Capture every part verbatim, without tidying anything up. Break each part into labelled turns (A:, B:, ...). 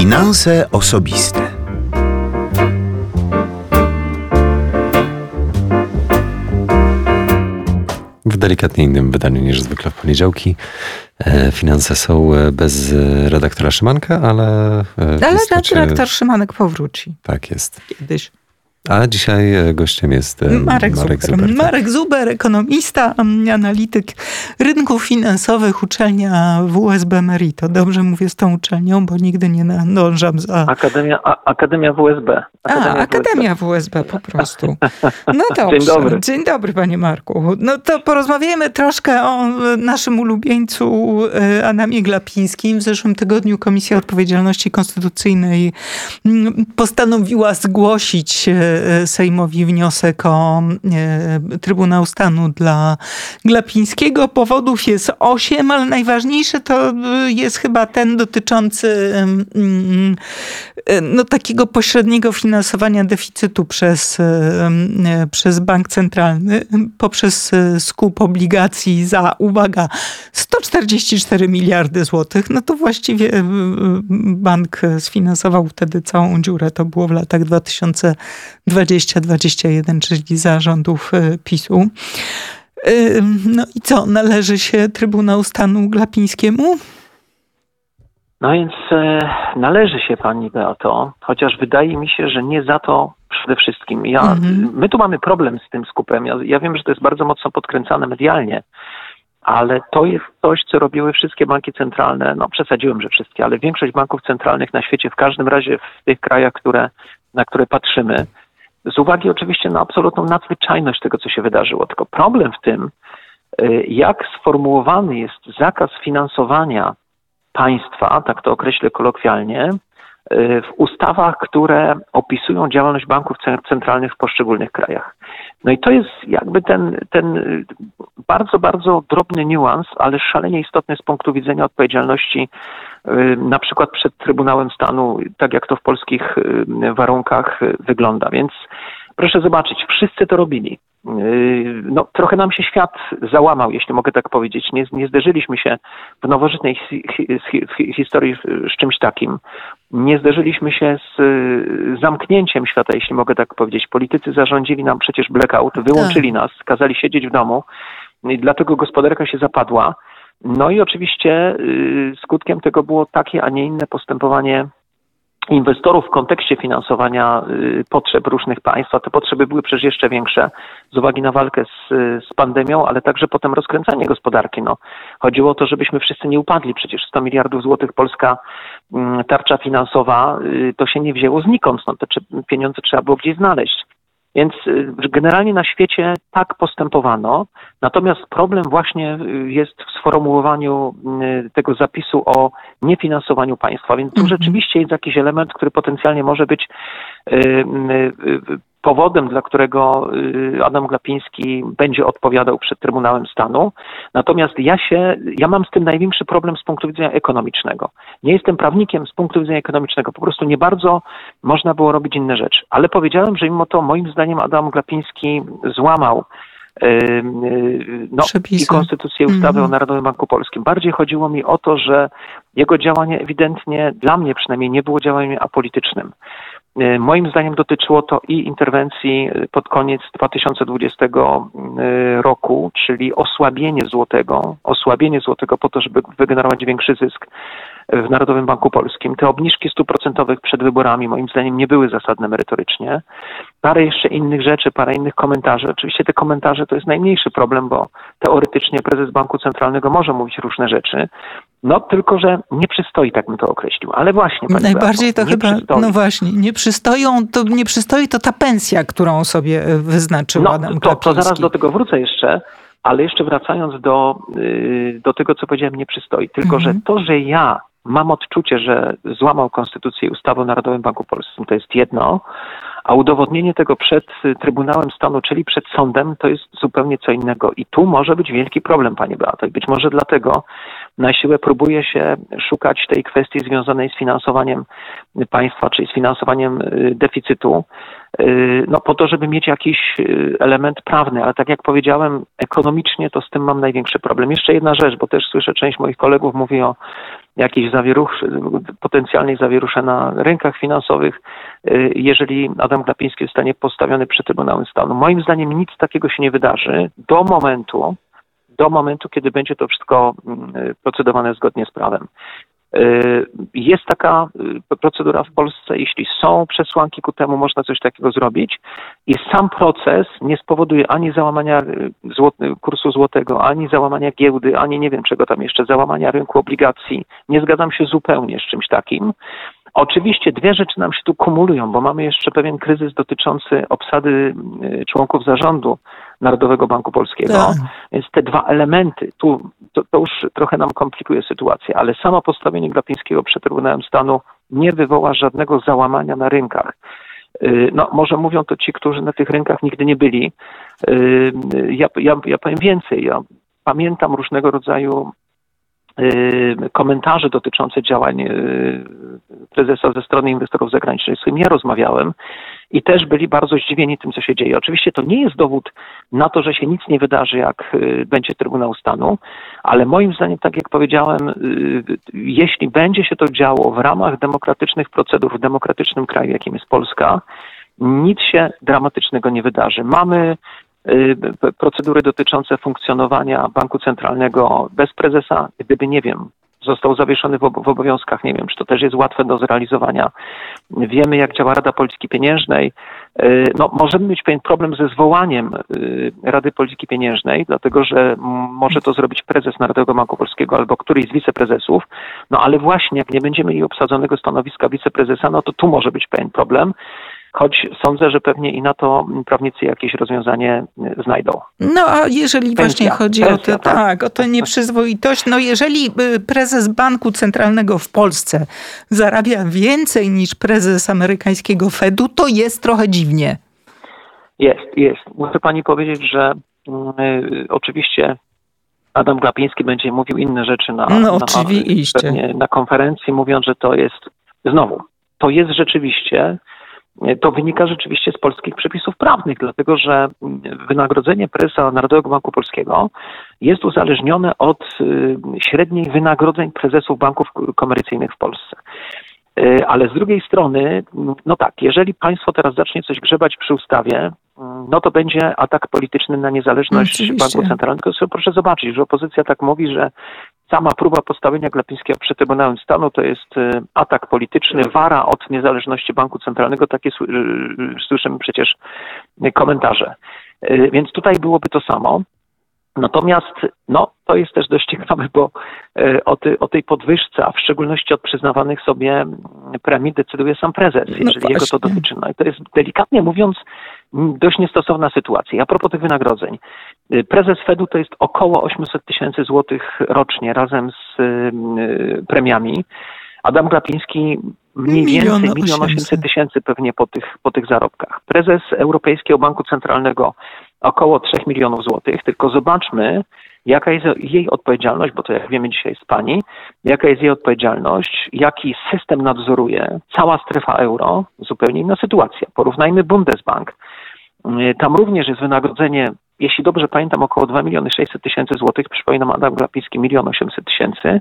A: Finanse osobiste.
B: W delikatnie innym wydaniu niż zwykle w poniedziałki. Finanse są bez redaktora Szymanka, ale...
C: Ale redaktor Szymanek powróci.
B: Tak jest.
C: Kiedyś.
B: A dzisiaj gościem jest Marek, Marek Zuber. Zuber tak.
C: Marek Zuber, ekonomista, analityk rynków finansowych, uczelnia W S B Merito. Dobrze mówię z tą uczelnią, bo nigdy nie nadążam za...
D: Akademia, a, Akademia W S B.
C: Akademia a, Akademia W S B po prostu. No dobrze.
D: Dzień dobry.
C: Dzień dobry, panie Marku. No to porozmawiajmy troszkę o naszym ulubieńcu Adamie Glapińskim. W zeszłym tygodniu Komisja Odpowiedzialności Konstytucyjnej postanowiła zgłosić Sejmowi wniosek o Trybunał Stanu dla Glapińskiego. Powodów jest osiem, ale najważniejszy to jest chyba ten dotyczący no, takiego pośredniego finansowania deficytu przez, przez bank centralny poprzez skup obligacji za, uwaga, sto czterdzieści cztery miliardy złotych. No to właściwie bank sfinansował wtedy całą dziurę. To było w latach dwa tysiące dwudziestym do dwudziestego pierwszego, czyli za rządów PiSu. No i co? Należy się Trybunał Stanu Glapińskiemu?
D: No więc e, należy się pani Beato, chociaż wydaje mi się, że nie za to przede wszystkim. Ja, mhm. My tu mamy problem z tym skupem. Ja, ja wiem, że to jest bardzo mocno podkręcane medialnie, ale to jest coś, co robiły wszystkie banki centralne. No przesadziłem, że wszystkie, ale większość banków centralnych na świecie, w każdym razie w tych krajach, które, na które patrzymy, z uwagi oczywiście na absolutną nadzwyczajność tego, co się wydarzyło. Tylko problem w tym, jak sformułowany jest zakaz finansowania państwa, tak to określę kolokwialnie, w ustawach, które opisują działalność banków centralnych w poszczególnych krajach. No i to jest jakby ten, ten bardzo, bardzo drobny niuans, ale szalenie istotny z punktu widzenia odpowiedzialności na przykład przed Trybunałem Stanu, tak jak to w polskich warunkach wygląda. Więc proszę zobaczyć, wszyscy to robili. No, trochę nam się świat załamał, jeśli mogę tak powiedzieć. Nie, nie zderzyliśmy się w nowożytnej hi, hi, hi, historii z czymś takim. Nie zderzyliśmy się z zamknięciem świata, jeśli mogę tak powiedzieć. Politycy zarządzili nam przecież blackout, wyłączyli nas, kazali siedzieć w domu i dlatego gospodarka się zapadła. No i oczywiście skutkiem tego było takie, a nie inne postępowanie inwestorów w kontekście finansowania potrzeb różnych państw, a te potrzeby były przecież jeszcze większe z uwagi na walkę z, z pandemią, ale także potem rozkręcanie gospodarki. No, chodziło o to, żebyśmy wszyscy nie upadli. Przecież sto miliardów złotych polska tarcza finansowa, to się nie wzięło znikąd. No, te pieniądze trzeba było gdzieś znaleźć. Więc generalnie na świecie tak postępowano. Natomiast problem właśnie jest w sformułowaniu tego zapisu o niefinansowaniu państwa. Więc tu mm-hmm. rzeczywiście jest jakiś element, który potencjalnie może być powodem, dla którego Adam Glapiński będzie odpowiadał przed Trybunałem Stanu. Natomiast ja się, ja mam z tym największy problem z punktu widzenia ekonomicznego. Nie jestem prawnikiem z punktu widzenia ekonomicznego. Po prostu nie bardzo można było robić inne rzeczy. Ale powiedziałem, że mimo to moim zdaniem Adam Glapiński złamał no, i konstytucję, ustawy mm-hmm. o Narodowym Banku Polskim. Bardziej chodziło mi o to, że jego działanie ewidentnie, dla mnie przynajmniej, nie było działaniem apolitycznym. Moim zdaniem dotyczyło to i interwencji pod koniec dwa tysiące dwudziestego roku, czyli osłabienie złotego, osłabienie złotego po to, żeby wygenerować większy zysk w Narodowym Banku Polskim. Te obniżki stóp procentowych przed wyborami moim zdaniem nie były zasadne merytorycznie. Parę jeszcze innych rzeczy, parę innych komentarzy. Oczywiście te komentarze to jest najmniejszy problem, bo teoretycznie prezes Banku Centralnego może mówić różne rzeczy. No tylko, że nie przystoi, tak bym to określił. Ale właśnie, pani
C: najbardziej
D: Beato,
C: to chyba,
D: przystoi.
C: no właśnie, nie przystoją, to nie przystoi to ta pensja, którą sobie wyznaczył
D: no,
C: Adam
D: to,
C: Glapiński.
D: to zaraz do tego wrócę jeszcze, ale jeszcze wracając do, do tego, co powiedziałem, nie przystoi. Tylko, mhm. że to, że ja mam odczucie, że złamał konstytucję i ustawę o Narodowym Banku Polskim, to jest jedno, a udowodnienie tego przed Trybunałem Stanu, czyli przed sądem, to jest zupełnie co innego. I tu może być wielki problem, pani Beato. I być może dlatego na siłę próbuje się szukać tej kwestii związanej z finansowaniem państwa, czyli z finansowaniem deficytu, no po to, żeby mieć jakiś element prawny, ale tak jak powiedziałem, ekonomicznie to z tym mam największy problem. Jeszcze jedna rzecz, bo też słyszę, część moich kolegów mówi o jakiejś zawieruszy, potencjalnej zawierusze na rynkach finansowych, jeżeli Adam Glapiński zostanie postawiony przed Trybunałem Stanu. Moim zdaniem nic takiego się nie wydarzy do momentu, do momentu, kiedy będzie to wszystko procedowane zgodnie z prawem. Jest taka procedura w Polsce, jeśli są przesłanki ku temu, można coś takiego zrobić i sam proces nie spowoduje ani załamania kursu złotego, ani załamania giełdy, ani nie wiem czego tam jeszcze, załamania rynku obligacji. Nie zgadzam się zupełnie z czymś takim. Oczywiście dwie rzeczy nam się tu kumulują, bo mamy jeszcze pewien kryzys dotyczący obsady członków zarządu Narodowego Banku Polskiego, tak. Więc te dwa elementy, tu to, to już trochę nam komplikuje sytuację, ale samo postawienie Glapińskiego przed Trybunałem Stanu nie wywoła żadnego załamania na rynkach. No może mówią to ci, którzy na tych rynkach nigdy nie byli. Ja, ja, ja powiem więcej, ja pamiętam różnego rodzaju komentarze dotyczące działań prezesa ze strony inwestorów zagranicznych, z którymi ja rozmawiałem i też byli bardzo zdziwieni tym, co się dzieje. Oczywiście to nie jest dowód na to, że się nic nie wydarzy, jak będzie Trybunał Stanu, ale moim zdaniem, tak jak powiedziałem, jeśli będzie się to działo w ramach demokratycznych procedur w demokratycznym kraju, jakim jest Polska, nic się dramatycznego nie wydarzy. Mamy procedury dotyczące funkcjonowania banku centralnego bez prezesa, gdyby, nie wiem, został zawieszony w obowiązkach, nie wiem, czy to też jest łatwe do zrealizowania. Wiemy, jak działa Rada Polityki Pieniężnej. No, możemy mieć pewien problem ze zwołaniem Rady Polityki Pieniężnej, dlatego że może to zrobić prezes Narodowego Banku Polskiego albo któryś z wiceprezesów, no ale właśnie jak nie będziemy mieli obsadzonego stanowiska wiceprezesa, no to tu może być pewien problem. Choć sądzę, że pewnie i na to prawnicy jakieś rozwiązanie znajdą.
C: No a jeżeli pensja, właśnie chodzi pensja, o, to, tak, tak, o tę nieprzyzwoitość, no jeżeli prezes Banku Centralnego w Polsce zarabia więcej niż prezes amerykańskiego Fedu, to jest trochę dziwnie.
D: Jest, jest. Muszę pani powiedzieć, że y, oczywiście Adam Glapiński będzie mówił inne rzeczy na,
C: no,
D: na,
C: oczywiście.
D: pewnie na konferencji, mówiąc, że to jest, znowu, to jest rzeczywiście... To wynika rzeczywiście z polskich przepisów prawnych, dlatego że wynagrodzenie prezesa Narodowego Banku Polskiego jest uzależnione od średnich wynagrodzeń prezesów banków komercyjnych w Polsce. Ale z drugiej strony, no tak, jeżeli państwo teraz zacznie coś grzebać przy ustawie, no to będzie atak polityczny na niezależność Oczywiście. Banku Centralnego. Proszę zobaczyć, że opozycja tak mówi, że sama próba postawienia Glapińskiego przed Trybunałem Stanu to jest atak polityczny, wara od niezależności Banku Centralnego. Takie słyszymy przecież komentarze. Więc tutaj byłoby to samo. Natomiast no, to jest też dość ciekawe, bo o, ty, o tej podwyżce, a w szczególności od przyznawanych sobie premii decyduje sam prezes, jeżeli no jego to dotyczy. No i to jest delikatnie mówiąc dość niestosowna sytuacja. A propos tych wynagrodzeń. Prezes Fedu to jest około osiemset tysięcy złotych rocznie razem z premiami. Adam Glapiński mniej więcej milion osiemset tysięcy pewnie po tych, po tych zarobkach. Prezes Europejskiego Banku Centralnego około trzech milionów złotych, tylko zobaczmy, jaka jest jej odpowiedzialność, bo to jak wiemy dzisiaj jest pani, jaka jest jej odpowiedzialność, jaki system nadzoruje cała strefa euro, zupełnie inna sytuacja. Porównajmy Bundesbank. Tam również jest wynagrodzenie, jeśli dobrze pamiętam, około dwa miliony sześćset tysięcy złotych, przypominam Adam Glapiński milion osiemset tysięcy,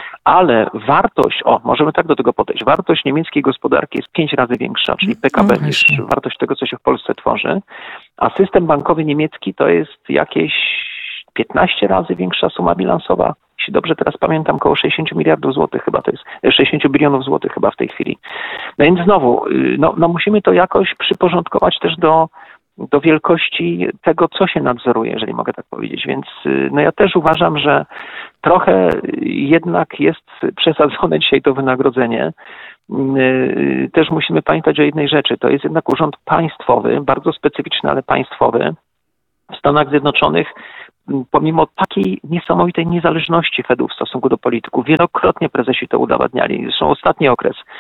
D: ale wartość, o, możemy tak do tego podejść, wartość niemieckiej gospodarki jest pięć razy większa, czyli P K B no niż wartość tego, co się w Polsce tworzy, a system bankowy niemiecki to jest jakieś piętnaście razy większa suma bilansowa. Jeśli dobrze teraz pamiętam, około sześćdziesiąt miliardów złotych chyba to jest, sześćdziesiąt bilionów złotych chyba w tej chwili. No więc znowu, no, no musimy to jakoś przyporządkować też do, do wielkości tego, co się nadzoruje, jeżeli mogę tak powiedzieć. Więc no ja też uważam, że trochę jednak jest przesadzone dzisiaj to wynagrodzenie. Też musimy pamiętać o jednej rzeczy. To jest jednak urząd państwowy, bardzo specyficzny, ale państwowy. W Stanach Zjednoczonych pomimo takiej niesamowitej niezależności Fedu w stosunku do polityków, wielokrotnie prezesi to udowadniali. Zresztą ostatni okres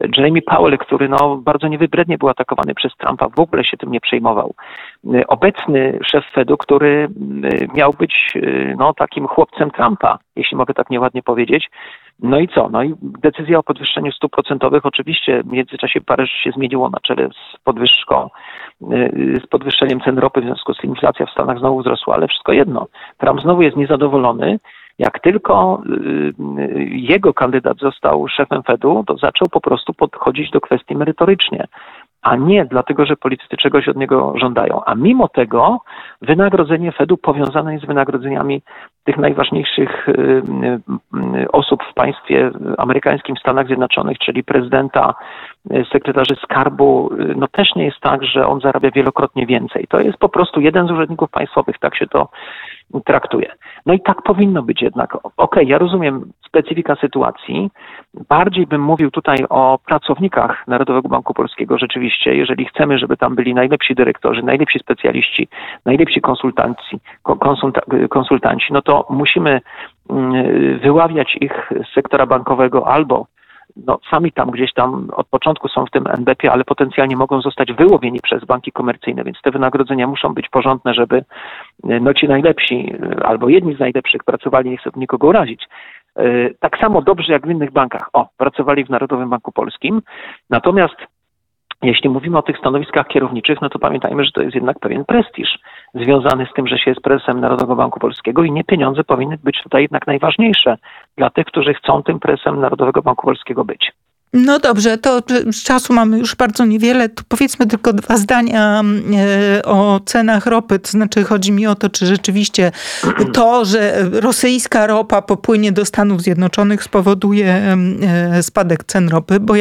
D: Jeremy Powell, który no, bardzo niewybrednie był atakowany przez Trumpa, w ogóle się tym nie przejmował. Obecny szef Fedu, który miał być no, takim chłopcem Trumpa, jeśli mogę tak nieładnie powiedzieć. No i co? No i decyzja o podwyższeniu stóp procentowych, oczywiście w międzyczasie parę rzeczy się zmieniło na czele z podwyżką, z podwyższeniem cen ropy, w związku z tym inflacja w Stanach znowu wzrosła, ale wszystko jedno. Trump znowu jest niezadowolony. Jak tylko jego kandydat został szefem Fedu, to zaczął po prostu podchodzić do kwestii merytorycznie, a nie dlatego, że politycy czegoś od niego żądają. A mimo tego wynagrodzenie Fedu powiązane jest z wynagrodzeniami tych najważniejszych osób w państwie amerykańskim, w Stanach Zjednoczonych, czyli prezydenta, sekretarzy skarbu. No też nie jest tak, że on zarabia wielokrotnie więcej. To jest po prostu jeden z urzędników państwowych, tak się to traktuje. No i tak powinno być jednak. Okej, okay, ja rozumiem specyfika sytuacji. Bardziej bym mówił tutaj o pracownikach Narodowego Banku Polskiego. Rzeczywiście, jeżeli chcemy, żeby tam byli najlepsi dyrektorzy, najlepsi specjaliści, najlepsi konsultanci, konsulta, konsultanci, no to musimy wyławiać ich z sektora bankowego albo no, sami tam gdzieś tam od początku są w tym en be pie, ale potencjalnie mogą zostać wyłowieni przez banki komercyjne, więc te wynagrodzenia muszą być porządne, żeby no, ci najlepsi albo jedni z najlepszych pracowali, nie chcę nikogo urazić, tak samo dobrze jak w innych bankach. O, pracowali w Narodowym Banku Polskim. Natomiast jeśli mówimy o tych stanowiskach kierowniczych, no to pamiętajmy, że to jest jednak pewien prestiż związany z tym, że się jest prezesem Narodowego Banku Polskiego i nie pieniądze powinny być tutaj jednak najważniejsze dla tych, którzy chcą tym prezesem Narodowego Banku Polskiego być.
C: No dobrze, to z czasu mamy już bardzo niewiele. To powiedzmy tylko dwa zdania o cenach ropy. To znaczy chodzi mi o to, czy rzeczywiście to, że rosyjska ropa popłynie do Stanów Zjednoczonych spowoduje spadek cen ropy, bo